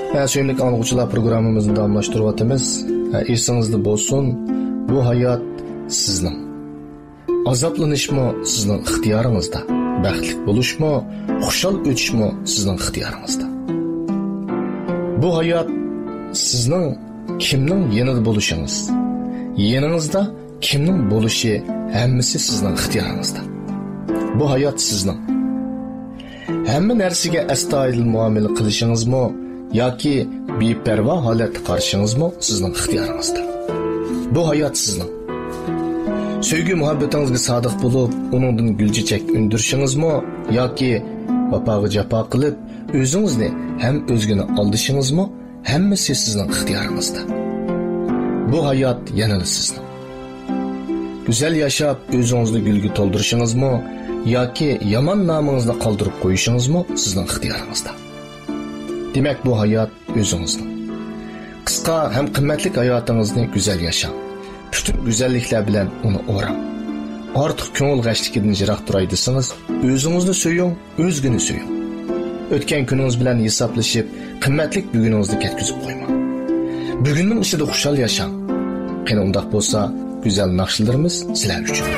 Söyümlük anlıqçılar programımızın davamlaştırıvatımız. Esingizde bolsun, bu hayat sizning. Azaplanışmı sizning ixtiyoringizda. Baxtli bo'lishmi, xushal o'tishmi sizning ixtiyoringizda. Bu hayat sizning kimning yanida bo'lishingiz, yaningizda kimning bo'lishi hammasi sizning ixtiyoringizda. Bu hayat sizning. Hamma narsaga astoydil muomala qilishingizmi yoki beparvo holatda qarashingizmi sizning ixtiyoringizda. Bu hayat sizning. Sevgi muhabbetingizga sodiq bo'lib, uningdan gulchechak undirishingizmi yoki vafoga jafo qilib, o'zingizni ham o'zgini aldishingizmi hammasi sizning ixtiyoringizda. Bu hayot yanada sizning. Güzel yashab, o'zingizni gulga to'ldirishingizmi yoki yomon nomingizni qoldirib qo'yishingizmi sizning ixtiyoringizda. Demak, bu hayot o'zingizning. Qisqa ham qimmatli hayotingizni go'zal yashang. Bütün güzellikler bilen onu o'rang. Artıq ko'ngil g'ashligidan yiroq turay desangiz, o'zingizni so'ying, o'zgini so'ying. O'tgan kuningiz bilan hisoblashib, qimmatli buguningizni ketkizib qo'ymang. Bugunning ishida xushal yashang. Qani undaq bo'lsa, go'zal naqshlarimiz sizlar uchun.